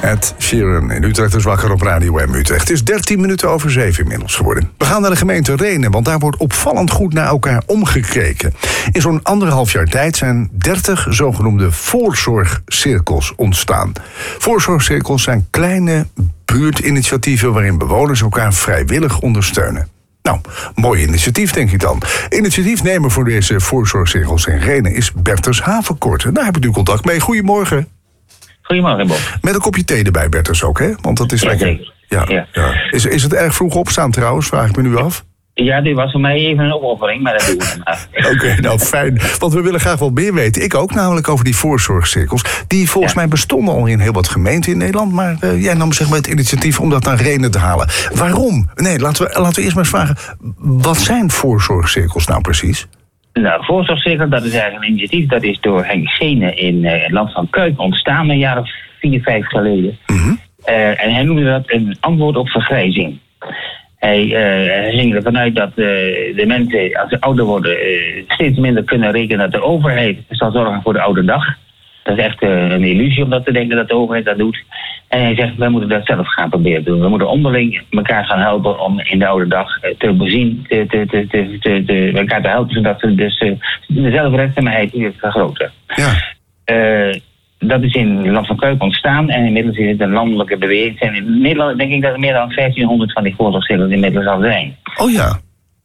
Ed Sheeran in Utrecht is wakker op Radio M Utrecht. Het is 13 minuten over 7 inmiddels geworden. We gaan naar de gemeente Rhenen, want daar wordt opvallend goed naar elkaar omgekeken. In zo'n 1,5 jaar tijd zijn 30 zogenoemde voorzorgcirkels ontstaan. Voorzorgcirkels zijn kleine buurtinitiatieven waarin bewoners elkaar vrijwillig ondersteunen. Nou, mooi initiatief, denk ik dan. Initiatiefnemer voor deze voorzorgcirkels in Rhenen is Bertus Havenkorte. Daar heb ik nu contact mee. Goedemorgen. Goedemorgen, Bob. Met een kopje thee erbij, Bertus, ook, hè? Want dat is lekker. Zeker. Ja. Is het erg vroeg opstaan trouwens, vraag ik me nu af? Ja, dit was voor mij even een opoffering, maar dat doen we maar. Oké, nou fijn. Want we willen graag wat meer weten. Ik ook namelijk over die voorzorgcirkels. Die volgens mij bestonden al in heel wat gemeenten in Nederland. Maar jij nam zeg maar het initiatief om dat naar Rhenen te halen. Waarom? Nee, laten we eerst maar eens vragen. Wat zijn voorzorgcirkels nou precies? Nou, voorzorgcirkel, dat is eigenlijk een initiatief. Dat is door Henk Gene in het land van Kuik ontstaan een jaar of 4, 5 geleden. Mm-hmm. En hij noemde dat een antwoord op vergrijzing. Hij ging ervan uit dat de mensen, als ze ouder worden, steeds minder kunnen rekenen dat de overheid zal zorgen voor de oude dag. Dat is echt een illusie om dat te denken dat de overheid dat doet. En hij zegt, wij moeten dat zelf gaan proberen te doen. We moeten onderling elkaar gaan helpen om in de oude dag te voorzien, elkaar te helpen, zodat ze dus de zelfredzaamheid vergroten. Ja. Dat is in het land van Kuik ontstaan en inmiddels is het een landelijke beweging. En in Nederland denk ik dat er meer dan 1500 van die voorzorgcirkels inmiddels al zijn. Oh ja.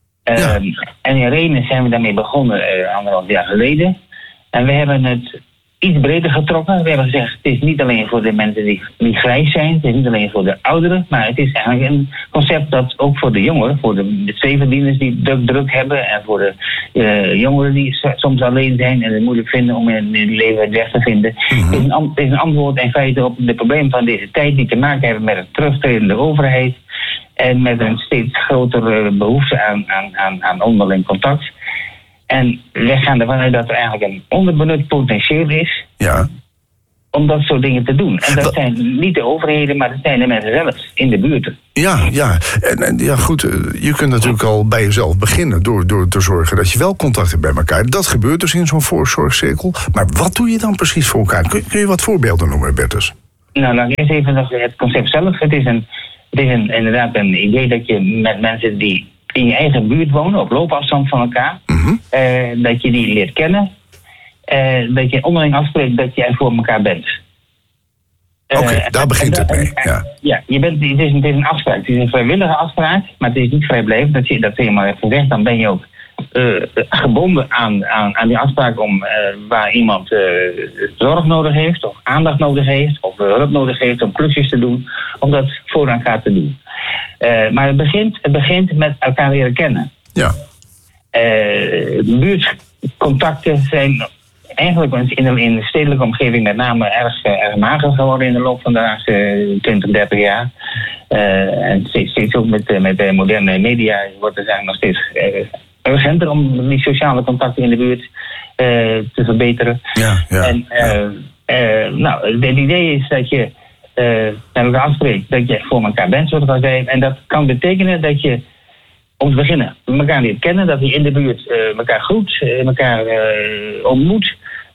En in Rhenen zijn we daarmee begonnen 1,5 jaar geleden. En we hebben het iets breder getrokken. We hebben gezegd, het is niet alleen voor de mensen die grijs zijn. Het is niet alleen voor de ouderen. Maar het is eigenlijk een concept dat ook voor de jongeren, voor de tweeverdieners die druk hebben. En voor de jongeren die soms alleen zijn en het moeilijk vinden om in hun leven het weg te vinden. Mm-hmm. Het is een antwoord in feite op de problemen van deze tijd die te maken hebben met een terugtredende overheid. En met een steeds grotere behoefte aan onderling contact. En we gaan ervan uit dat er eigenlijk een onderbenut potentieel is. Ja. Om dat soort dingen te doen. En dat zijn niet de overheden, maar dat zijn de mensen zelf in de buurt. Ja. En ja, goed, je kunt natuurlijk al bij jezelf beginnen door te zorgen dat je wel contact hebt bij elkaar. Dat gebeurt dus in zo'n voorzorgcirkel. Maar wat doe je dan precies voor elkaar? Kun je wat voorbeelden noemen, Bertus? Nou, laat ik eerst even nog het concept zelf. Het is inderdaad een idee dat je met mensen die in je eigen buurt wonen, op loopafstand van elkaar. Mm-hmm. Dat je die leert kennen. Dat je onderling afspreekt dat je er voor elkaar bent. Oké, daar begint het mee. Ja, het is een afspraak. Het is een vrijwillige afspraak, maar het is niet vrijblijvend. Dat je maar hebt gezegd, dan ben je ook gebonden aan die afspraak om waar iemand zorg nodig heeft, of aandacht nodig heeft, of hulp nodig heeft om klusjes te doen, om dat voor elkaar te doen. Maar het begint met elkaar leren kennen. Ja. Buurtcontacten zijn eigenlijk in de stedelijke omgeving met name erg mager geworden in de loop van de laatste 20, 30 jaar. En steeds ook met de moderne media wordt het eigenlijk nog steeds urgenter om die sociale contacten in de buurt te verbeteren. Ja. En het idee is dat je met elkaar afspreekt dat je voor elkaar bent, zoals ik al zei. En dat kan betekenen dat je, om te beginnen, elkaar leert kennen, dat je in de buurt elkaar groet, elkaar ontmoet.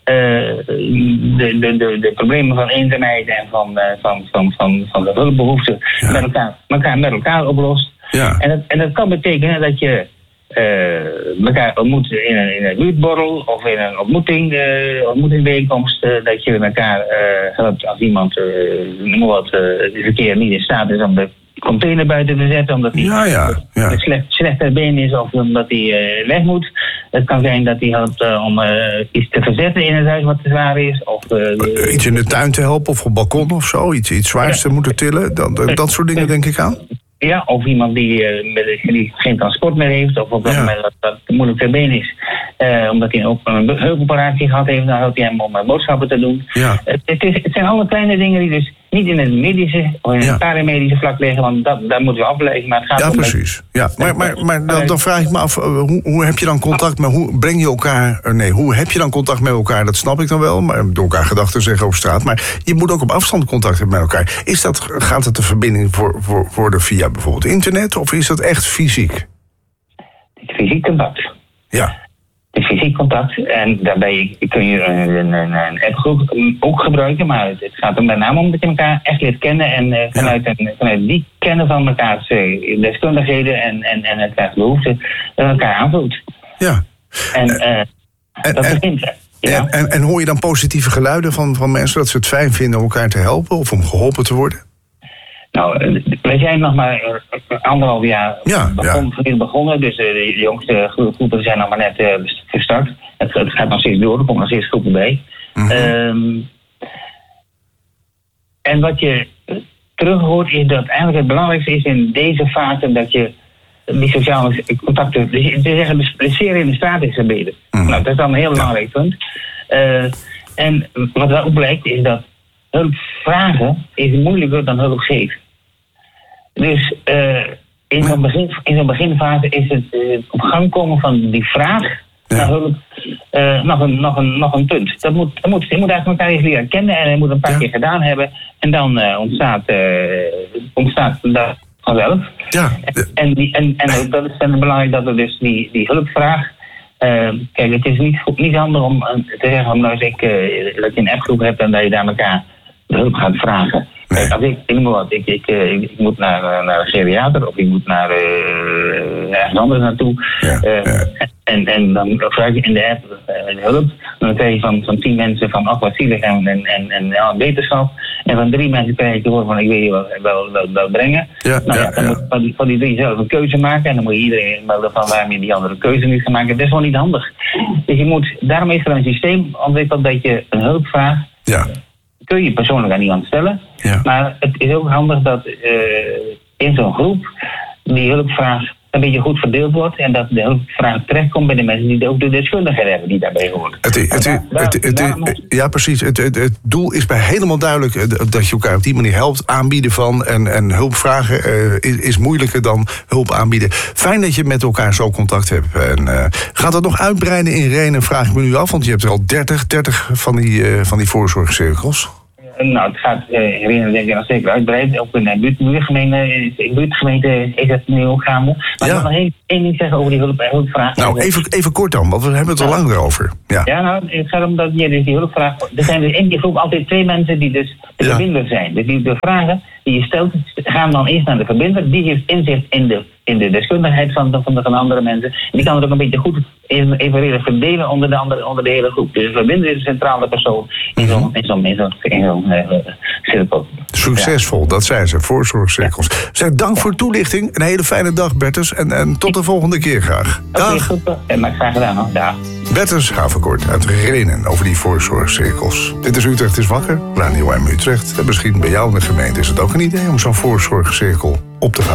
De problemen van eenzaamheid en van de hulpbehoeften met elkaar oplost. Ja. En dat kan betekenen dat je elkaar ontmoet in een buurtborrel of in een ontmoetingsbijeenkomst, dat je elkaar helpt als iemand de verkeer niet in staat is om de container buiten te zetten, omdat hij slechter been is of omdat hij weg moet. Het kan zijn dat hij helpt om iets te verzetten in het huis wat te zwaar is. Of iets in de tuin te helpen of op het balkon of zo, iets zwaars te moeten tillen. Dat soort dingen denk ik aan. Ja, of iemand die geen transport meer heeft, of op dat moment dat moeilijk ter been is. Omdat hij ook een heupoperatie gehad heeft, dan helpt hij hem om boodschappen te doen. Ja. Het zijn alle kleine dingen die dus niet in het medische of in het paramedische vlak liggen, want daar moeten we afblijven. Maar het gaat precies. Ja, maar dan vraag ik me af, hoe heb je dan contact met, hoe heb je dan contact met elkaar? Dat snap ik dan wel, maar door elkaar gedachten zeggen op straat. Maar je moet ook op afstand contact hebben met elkaar. Gaat het de verbinding worden via bijvoorbeeld internet, of is dat echt fysiek? Fysiek contact. Ja. fysiek contact. En daarbij kun je een appgroep ook gebruiken. Maar het gaat er met name om dat je elkaar echt leert kennen. En vanuit die kennen van elkaars deskundigheden en elkaars behoeften elkaar aanvult. Ja. Dat begint. Ja. En hoor je dan positieve geluiden van mensen dat ze het fijn vinden om elkaar te helpen of om geholpen te worden? Nou, wij zijn nog maar 1,5 jaar begonnen. Dus de jongste groepen zijn nog maar net gestart. Het gaat nog steeds door, er komen nog steeds groepen bij. Mm-hmm. En wat je terug hoort is dat eigenlijk het belangrijkste is in deze fase dat je die sociale contacten, ze zeggen de sfeer in de straat is verbeterd. Mm-hmm. Nou, dat is dan een heel belangrijk punt. En wat er ook blijkt is dat hulp vragen is moeilijker dan hulp geven. Dus in zo'n beginfase is het op gang komen van die vraag naar hulp nog een punt. Je moet eigenlijk elkaar even leren kennen en je moet een paar keer gedaan hebben. En dan ontstaat dat vanzelf. Ja. En dat is dan belangrijk dat er dus die hulpvraag. Kijk, het is niet handig om te zeggen van dat je een appgroep hebt en dat je daar elkaar de hulp gaat vragen. Nee. Als ik moet naar een geriater of ik moet naar ergens anders naartoe. En dan vraag je in de app hulp. Dan krijg je van 10 mensen van wat zielig en wetenschap. En van 3 mensen krijg je te horen van ik wil je wel brengen. Dan moet van die 3 zelf een keuze maken. En dan moet je iedereen melden van waarom je die andere keuze niet gaat maken. Dat is gewoon niet handig. Dus daarom is er een systeem ontwikkeld dat je een hulp vraagt. Ja. Kun je persoonlijk aan iemand stellen. Ja. Maar het is ook handig dat in zo'n groep die hulpvraag een beetje goed verdeeld wordt. En dat de hulpvraag terechtkomt bij de mensen die ook de deskundigheid hebben die daarbij horen. Ja, precies. Het doel is bij helemaal duidelijk dat je elkaar op die manier helpt. Aanbieden van en hulp vragen is moeilijker dan hulp aanbieden. Fijn dat je met elkaar zo contact hebt. En gaat dat nog uitbreiden in Rhenen, vraag ik me nu af. Want je hebt er al 30 van die voorzorgcirkels. Nou, het gaat in Rhenen denk ik nog zeker uitbreiden. Ook in de buurtgemeente is het nu ook gaande. Maar ik wil nog één ding zeggen over die hulpvraag. Nou, even kort dan, want we hebben het al lang erover. Ja, nou, het gaat om dat je dus die hulpvraag. Er zijn dus in die groep altijd 2 mensen die dus de verbinder zijn. Dus die de vragen die je stelt, gaan dan eerst naar de verbinder. Die heeft inzicht in de deskundigheid van de andere mensen. En die kan het ook een beetje goed evenredig verdelen onder de hele groep. Dus de verbinder is de centrale persoon in zo'n cirkel. Succesvol, dat zijn ze, voorzorgcirkels. Zeg, dank voor de toelichting. Een hele fijne dag, Bertus. En tot de volgende keer graag. Dag. Maar graag gedaan, hoor. Dag. Bertus Haverkort uit Rhenen over die voorzorgcirkels. Dit is Utrecht is wakker, Radio M Utrecht. En misschien bij jou in de gemeente is het ook een idee om zo'n voorzorgcirkel op te gaan.